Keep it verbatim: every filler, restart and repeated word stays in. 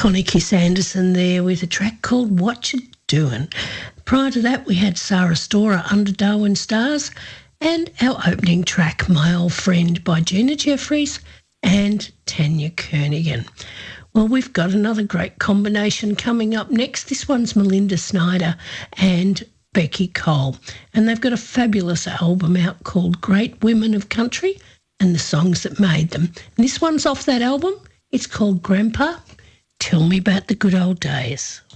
Connie Kiss Anderson there with a track called What You Doing. Prior to that, we had Sarah Storer, Under Darwin Stars, and our opening track, My Old Friend by Gina Jeffries and Tanya Kernigan. Well, we've got another great combination coming up next. This one's Melinda Snyder and Becky Cole, and they've got a fabulous album out called Great Women of Country and the Songs That Made Them. And this one's off that album. It's called Grandpa, Tell Me About the Good Old Days.